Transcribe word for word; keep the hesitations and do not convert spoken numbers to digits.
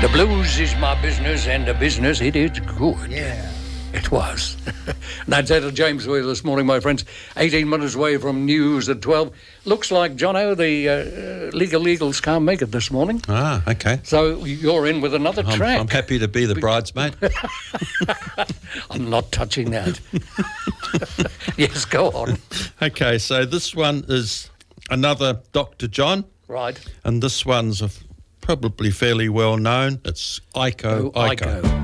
The blues is my business, and the business, it is good. Yeah. It was. That's Etta James Wheel this morning, my friends. eighteen minutes away from news at twelve. Looks like, Jono, the uh, Legal Eagles can't make it this morning. Ah, okay. So you're in with another I'm, track. I'm happy to be the bridesmaid. I'm not touching that. Yes, go on. Okay, so this one is another Doctor John. Right. And this one's a, probably fairly well known. It's Iko Oh, Iko. Iko.